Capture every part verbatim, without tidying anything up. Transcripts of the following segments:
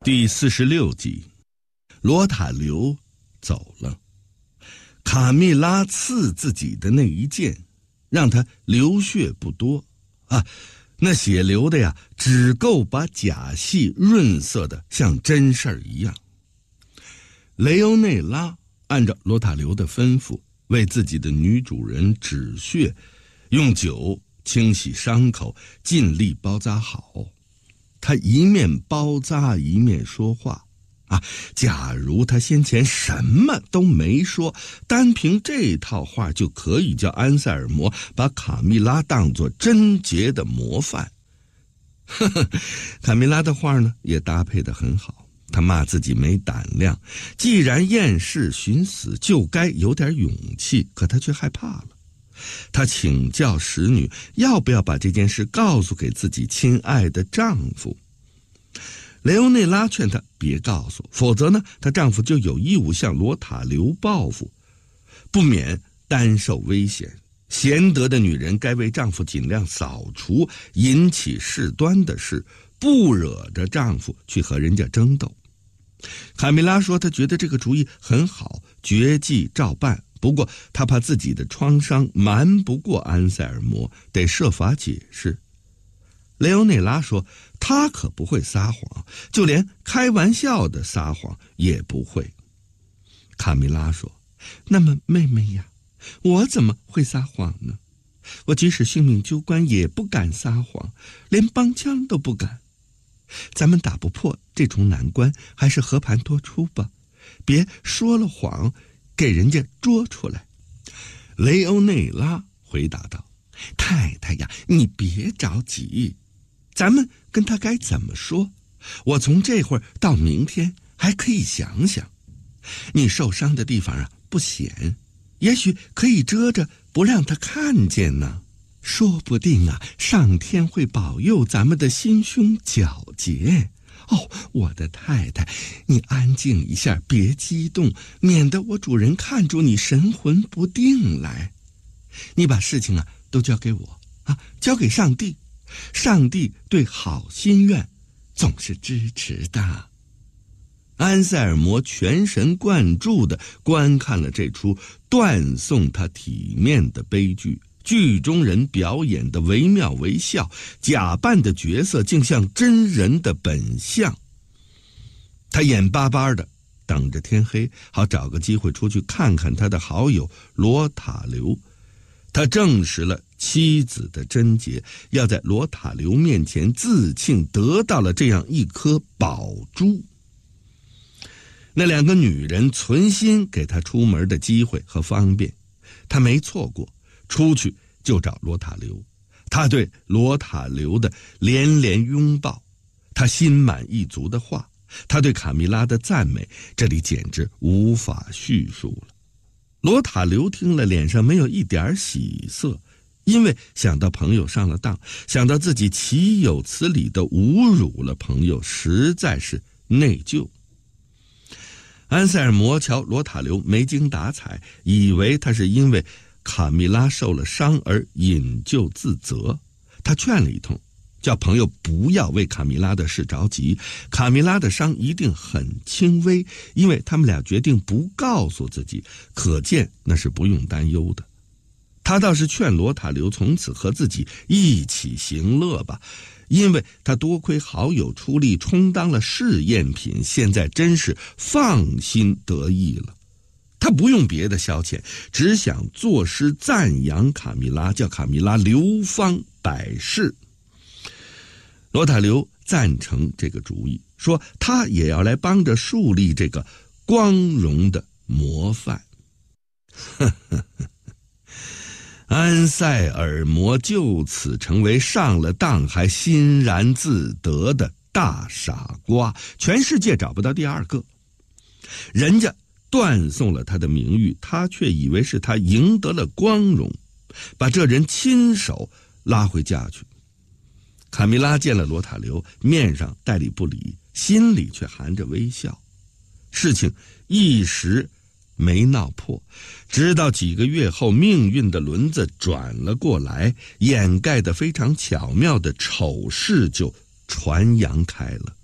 第四十六集，罗塔留走了。卡蜜拉刺自己的那一剑，让他流血不多啊，那血流的呀，只够把甲戏润色的像真事儿一样。雷欧内拉按照罗塔留的吩咐，为自己的女主人止血，用酒清洗伤口，尽力包扎好。他一面包扎一面说话啊，假如他先前什么都没说，单凭这套话就可以叫安塞尔摩把卡蜜拉当作贞洁的模范。呵呵，卡蜜拉的话呢也搭配得很好，他骂自己没胆量，既然厌世寻死，就该有点勇气，可他却害怕了。他请教使女要不要把这件事告诉给自己亲爱的丈夫。雷欧内拉劝她别告诉，否则呢，她丈夫就有义务向罗塔留报复，不免担受危险。贤德的女人该为丈夫尽量扫除引起事端的事，不惹着丈夫去和人家争斗。卡蜜拉说她觉得这个主意很好，绝技照办，不过她怕自己的创伤瞒不过安塞尔摩，得设法解释。雷欧内拉说她可不会撒谎，就连开玩笑的撒谎也不会。卡蜜拉说，那么妹妹呀，我怎么会撒谎呢？我即使性命攸关也不敢撒谎，连帮腔都不敢。咱们打不破这重难关，还是和盘托出吧，别说了谎给人家捉出来。雷欧内拉回答道，太太呀，你别着急，咱们跟他该怎么说，我从这会儿到明天还可以想想。你受伤的地方啊不显，也许可以遮着不让他看见呢。说不定啊，上天会保佑咱们的心胸皎洁。哦，我的太太，你安静一下，别激动，免得我主人看出你神魂不定来。你把事情啊都交给我啊，交给上帝，上帝对好心愿总是支持的。安塞尔摩全神贯注地观看了这出断送他体面的悲剧，剧中人表演的惟妙惟肖，假扮的角色竟像真人的本相。他眼巴巴的等着天黑，好找个机会出去看看他的好友罗塔留。他证实了妻子的贞洁，要在罗塔留面前自庆得到了这样一颗宝珠。那两个女人存心给他出门的机会和方便，他没错过，出去就找罗塔留。他对罗塔留的连连拥抱，他心满意足的话，他对卡蜜拉的赞美，这里简直无法叙述了。罗塔留听了，脸上没有一点喜色，因为想到朋友上了当，想到自己岂有此理地侮辱了朋友，实在是内疚。安塞尔摩瞧罗塔留没精打采，以为他是因为卡蜜拉受了伤而引咎自责，他劝了一通，叫朋友不要为卡蜜拉的事着急，卡蜜拉的伤一定很轻微，因为他们俩决定不告诉自己，可见那是不用担忧的。他倒是劝罗塔留从此和自己一起行乐吧，因为他多亏好友出力充当了试验品，现在真是放心得意了。他不用别的消遣，只想作诗赞扬卡蜜拉，叫卡蜜拉流芳百世。罗塔留赞成这个主意，说他也要来帮着树立这个光荣的模范。呵呵呵，安塞尔摩就此成为上了当还欣然自得的大傻瓜，全世界找不到第二个。人家断送了他的名誉，他却以为是他赢得了光荣，把这人亲手拉回家去。卡蜜拉见了罗塔留，面上带理不理，心里却含着微笑。事情一时没闹破，直到几个月后，命运的轮子转了过来，掩盖得非常巧妙的丑事就传扬开了。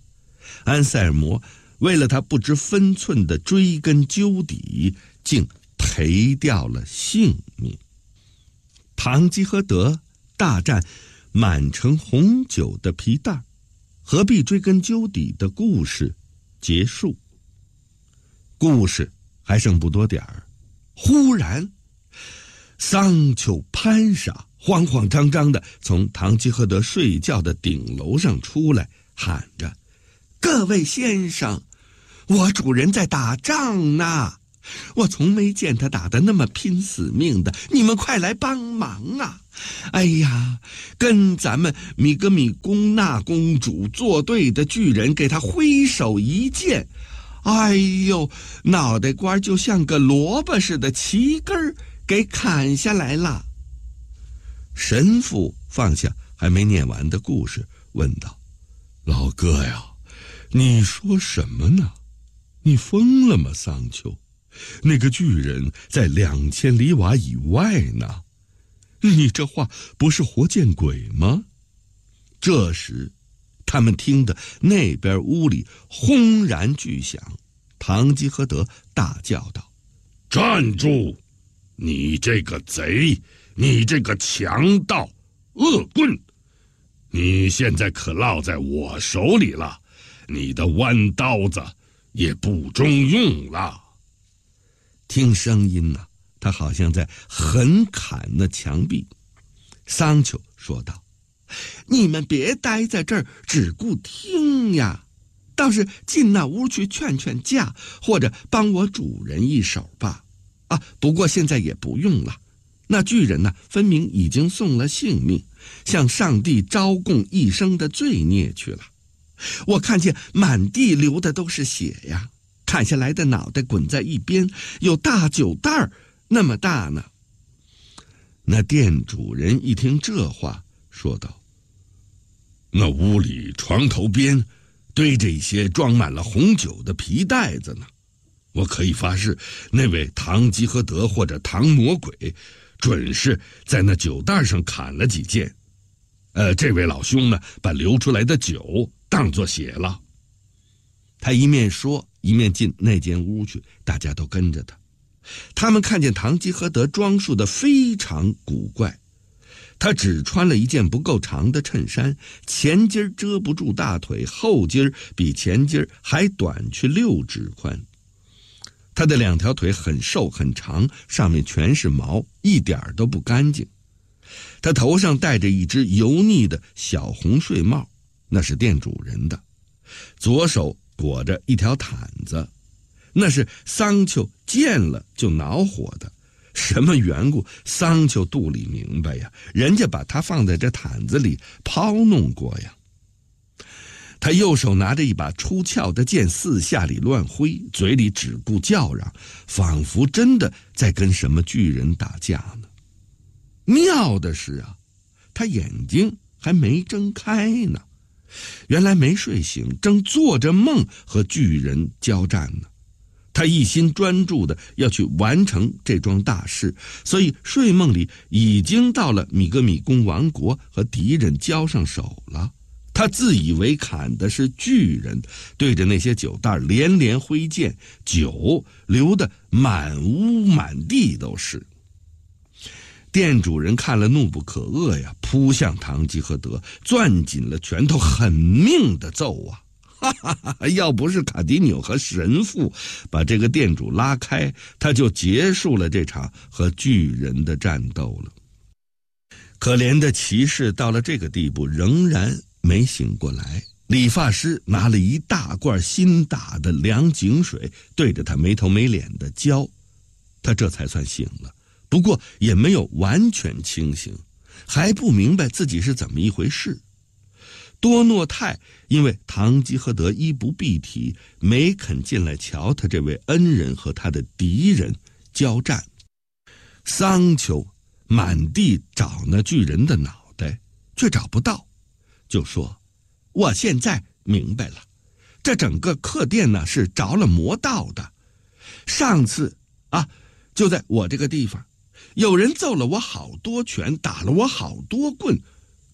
安塞尔摩为了他不知分寸的追根究底，竟赔掉了性命。堂吉诃德大战满城红酒的皮袋，何必追根究底的故事结束。故事还剩不多点儿，忽然桑丘潘莎慌慌张张地从堂吉诃德睡觉的顶楼上出来，喊着：各位先生，我主人在打仗呢，我从没见他打得那么拼死命的，你们快来帮忙啊！哎呀，跟咱们米格米宫娜公主作对的巨人给他挥手一剑，哎呦，脑袋瓜就像个萝卜似的齐根给砍下来了。神父放下还没念完的故事，问道：老哥呀，你说什么呢？你疯了吗，桑丘？那个巨人在两千里瓦以外呢，你这话不是活见鬼吗？这时他们听得那边屋里轰然巨响，堂吉诃德大叫道：站住！你这个贼，你这个强盗，恶棍！你现在可落在我手里了，你的弯刀子也不中用了。听声音呢、啊，他好像在狠砍那墙壁。桑丘说道：你们别待在这儿只顾听呀，倒是进那屋去劝劝架，或者帮我主人一手吧。啊，不过现在也不用了，那巨人呢，分明已经送了性命，向上帝招供一生的罪孽去了。我看见满地流的都是血呀，砍下来的脑袋滚在一边，有大酒袋那么大呢。那店主人一听这话，说道：那屋里床头边堆着一些装满了红酒的皮袋子呢，我可以发誓，那位堂吉诃德或者唐魔鬼准是在那酒袋上砍了几件。呃，这位老兄呢，把流出来的酒当作血了。他一面说，一面进那间屋去，大家都跟着他。他们看见堂吉诃德装束的非常古怪，他只穿了一件不够长的衬衫，前襟遮不住大腿，后襟比前襟还短去六指宽。他的两条腿很瘦很长，上面全是毛，一点都不干净。他头上戴着一只油腻的小红睡帽，那是店主人的，左手裹着一条毯子，那是桑丘见了就恼火的。什么缘故，桑丘肚里明白呀，人家把他放在这毯子里抛弄过呀。他右手拿着一把出鞘的剑，四下里乱挥，嘴里只顾叫嚷，仿佛真的在跟什么巨人打架呢。妙的是啊，他眼睛还没睁开呢，原来没睡醒，正做着梦和巨人交战呢。他一心专注的要去完成这桩大事，所以睡梦里已经到了米格米宫王国，和敌人交上手了。他自以为砍的是巨人，对着那些酒袋连连挥剑，酒流得满屋满地都是。店主人看了怒不可遏呀，扑向堂吉诃德，攥紧了拳头，狠命的揍啊！哈哈哈！要不是卡迪纽和神父把这个店主拉开，他就结束了这场和巨人的战斗了。可怜的骑士到了这个地步，仍然没醒过来。理发师拿了一大罐新打的凉井水，对着他没头没脸的浇，他这才算醒了。不过也没有完全清醒，还不明白自己是怎么一回事。多诺泰因为堂吉诃德衣不蔽体，没肯进来瞧他这位恩人和他的敌人交战。桑丘满地找那巨人的脑袋，却找不到，就说：我现在明白了，这整个客店呢是着了魔道的。上次啊，就在我这个地方，有人揍了我好多拳，打了我好多棍，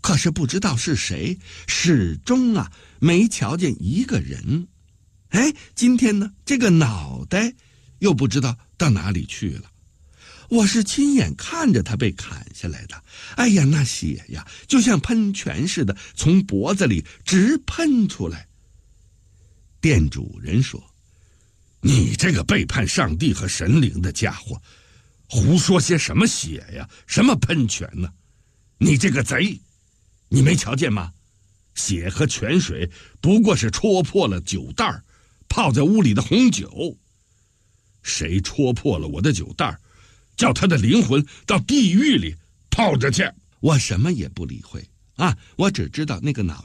可是不知道是谁，始终啊没瞧见一个人。哎，今天呢，这个脑袋又不知道到哪里去了。我是亲眼看着他被砍下来的，哎呀，那血呀就像喷泉似的从脖子里直喷出来。店主人说：“你这个背叛上帝和神灵的家伙，胡说些什么血呀，什么喷泉呢？你这个贼，你没瞧见吗？血和泉水不过是戳破了酒袋泡在屋里的红酒。谁戳破了我的酒袋，叫他的灵魂到地狱里泡着去。”我什么也不理会啊，我只知道那个脑